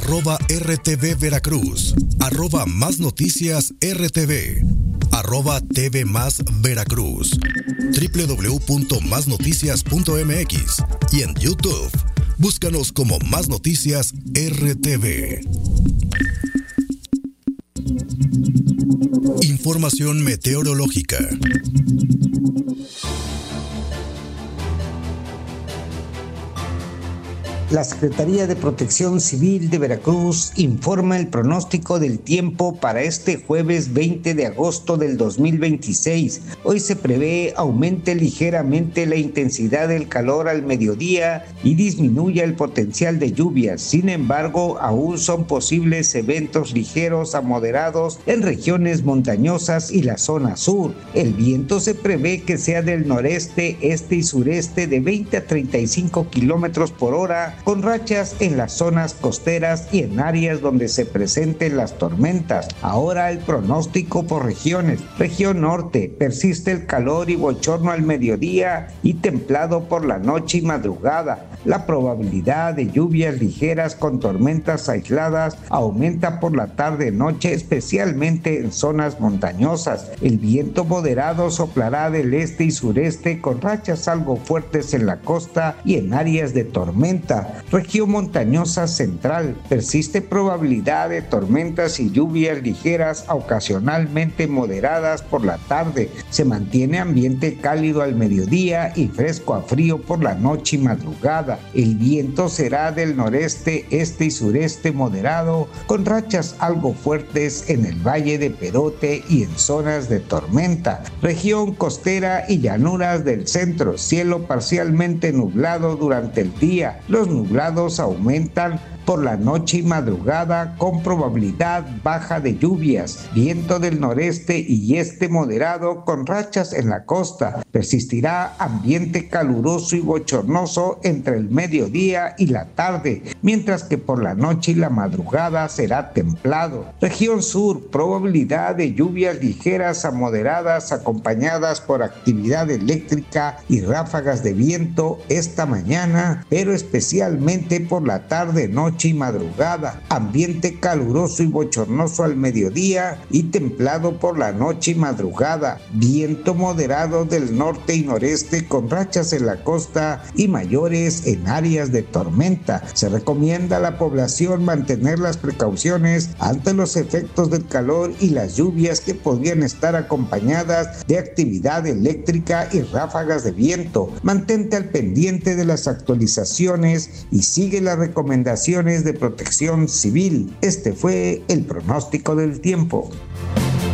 @RTV Veracruz, @Más Noticias RTV, @TV Más Veracruz, www.masnoticias.mx y en YouTube. Búscanos como Más Noticias RTV. Información meteorológica. La Secretaría de Protección Civil de Veracruz informa el pronóstico del tiempo para este jueves 20 de agosto del 2026. Hoy se prevé aumente ligeramente la intensidad del calor al mediodía y disminuya el potencial de lluvias. Sin embargo, aún son posibles eventos ligeros a moderados en regiones montañosas y la zona sur. El viento se prevé que sea del noreste, este y sureste de 20 a 35 kilómetros por hora, con rachas en las zonas costeras y en áreas donde se presenten las tormentas. Ahora el pronóstico por regiones. Región norte, persiste el calor y bochorno al mediodía y templado por la noche y madrugada. La probabilidad de lluvias ligeras con tormentas aisladas aumenta por la tarde-noche, especialmente en zonas montañosas. El viento moderado soplará del este y sureste con rachas algo fuertes en la costa y en áreas de tormenta. Región montañosa central, persiste probabilidad de tormentas y lluvias ligeras ocasionalmente moderadas por la tarde. Se mantiene ambiente cálido al mediodía y fresco a frío por la noche y madrugada. El viento será del noreste, este y sureste moderado, con rachas algo fuertes en el Valle de Perote y en zonas de tormenta. Región costera y llanuras del centro, cielo parcialmente nublado durante el día. Los nublados aumentan por la noche y madrugada con probabilidad baja de lluvias, viento del noreste y este moderado con rachas en la costa. Persistirá ambiente caluroso y bochornoso entre el mediodía y la tarde, mientras que por la noche y la madrugada será templado. Región sur, probabilidad de lluvias ligeras a moderadas acompañadas por actividad eléctrica y ráfagas de viento esta mañana, pero especialmente por la tarde, noche y madrugada, ambiente caluroso y bochornoso al mediodía y templado por la noche y madrugada, viento moderado del norte y noreste con rachas en la costa y mayores en áreas de tormenta. Se recomienda a la población mantener las precauciones ante los efectos del calor y las lluvias que podrían estar acompañadas de actividad eléctrica y ráfagas de viento. Mantente al pendiente de las actualizaciones y sigue las recomendaciones de Protección Civil. Este fue el pronóstico del tiempo.